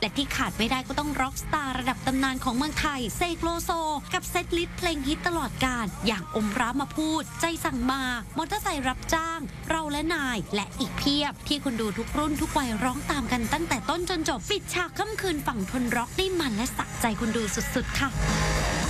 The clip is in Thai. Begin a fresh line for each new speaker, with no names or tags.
และที่ขาดไม่ได้ก็ต้องร็อกสตาร์ระดับตำนานของเมืองไทยเสกโลโซกับเซตลิสต์เพลงฮิตตลอดกาลอย่างอมร้ามาพูดใจสั่งมามอเตอร์ไซค์รับจ้างเราและนายและอีกเพียบที่คนดูทุกรุ่นทุกวัยร้องตามกันตั้งแต่ต้นจนจบปิดฉากค่ำคืนฝั่งทนร็อกได้มันและสะใจคนดูสุดๆค่ะ